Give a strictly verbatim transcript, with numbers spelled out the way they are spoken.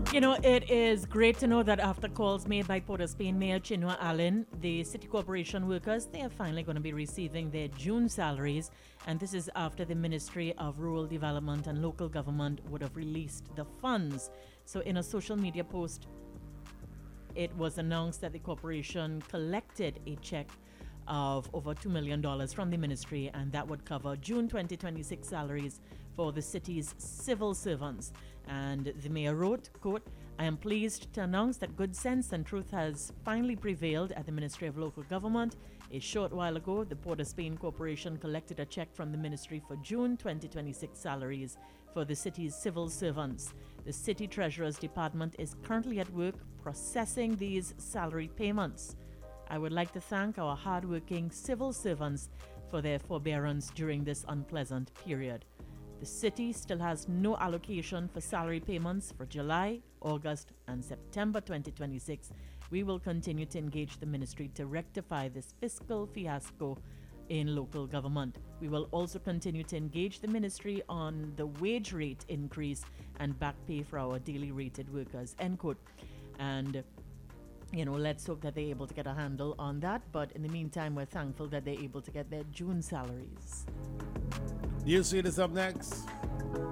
You know, it is great to know that after calls made by Port of Spain Mayor Chinua Allen, the City Corporation workers, they are finally going to be receiving their June salaries. And this is after the Ministry of Rural Development and Local Government would have released the funds. So in a social media post, it was announced that the corporation collected a check of over two million dollars from the ministry, and that would cover June twenty twenty-six salaries for the city's civil servants. And the mayor wrote, quote, "I am pleased to announce that good sense and truth has finally prevailed at the Ministry of Local Government. A short while ago, the Port of Spain Corporation collected a check from the ministry for June twenty twenty-six salaries for the city's civil servants. The City Treasurer's Department is currently at work processing these salary payments. I would like to thank our hardworking civil servants for their forbearance during this unpleasant period. The city still has no allocation for salary payments for July, August, and September twenty twenty-six. We will continue to engage the ministry to rectify this fiscal fiasco in local government. We will also continue to engage the ministry on the wage rate increase and back pay for our daily rated workers," end quote. And you know, let's hope that they're able to get a handle on that. But in the meantime, we're thankful that they're able to get their June salaries. You see this up next?